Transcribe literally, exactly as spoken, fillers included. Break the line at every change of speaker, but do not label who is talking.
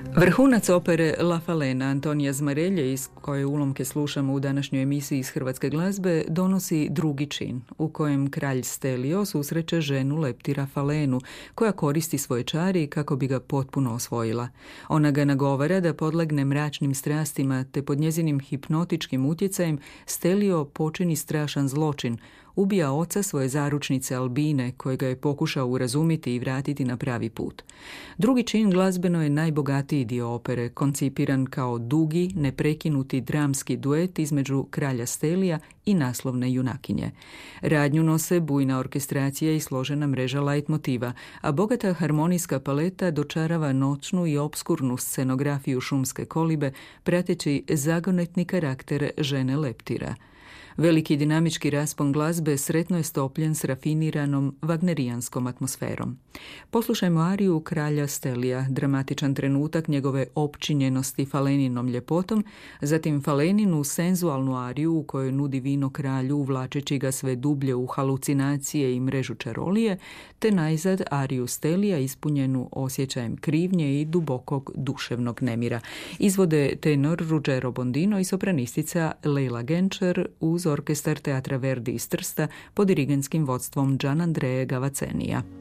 Vrhunac opere La Falena Antonija Zmarelje, iz koje ulomke slušamo u današnjoj emisiji iz hrvatske glazbe, donosi drugi čin, u kojem kralj Stelio susreće ženu Leptira Falenu, koja koristi svoje čari kako bi ga potpuno osvojila. Ona ga nagovara da podlegne mračnim strastima, te pod njezinim hipnotičkim utjecajem Stelio počini strašan zločin, ubija oca svoje zaručnice Albine, kojega je pokušao urazumiti i vratiti na pravi put. Drugi čin glazbeno je najbogatiji dio opere, koncipiran kao dugi, neprekinuti dramski duet između kralja Stelija i naslovne junakinje. Radnju nose bujna orkestracija i složena mreža leitmotiva, a bogata harmonijska paleta dočarava noćnu i opskurnu scenografiju šumske kolibe, prateći zagonetni karakter žene Leptira. Veliki dinamički raspon glazbe sretno je stopljen s rafiniranom wagnerijanskom atmosferom. Poslušajmo ariju kralja Stelija, dramatičan trenutak njegove opčinjenosti Faleninom ljepotom, zatim Faleninu senzualnu ariju u kojoj nudi vino kralju uvlačeći ga sve dublje u halucinacije i mrežu čarolije, te najzad ariju Stelija ispunjenu osjećajem krivnje i dubokog duševnog nemira. Izvode tenor Ruggero Bondino i sopranistica Leila Genčer uz orkestar Teatra Verdi iz Trsta pod dirigentskim vodstvom Gian Andrea Gavacenija.